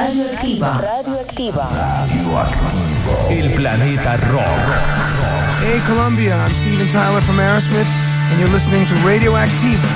Radioactiva. El planeta rock. Hey Colombia, I'm Steven Tyler from Aerosmith, and you're listening to Radioactiva